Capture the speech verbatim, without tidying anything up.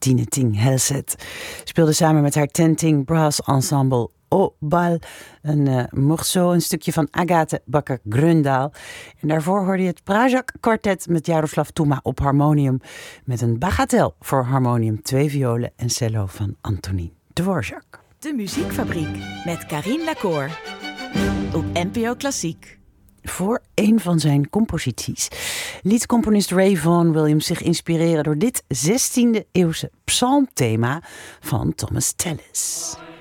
Tine Ting Helset speelde samen met haar Tenting Brass Ensemble Au Bal een uh, morceau, een stukje van Agathe Bakker-Gröndahl. En daarvoor hoorde je het Prajak Quartet met Jaroslav Tuma op harmonium met een bagatel voor harmonium, twee violen en cello van Antonín Dvorak. De Muziekfabriek met Karin Lacour op N P O Klassiek. Voor een van zijn composities liet componist Ray Vaughan Williams zich inspireren door dit zestiende eeuwse psalmthema van Thomas Tallis.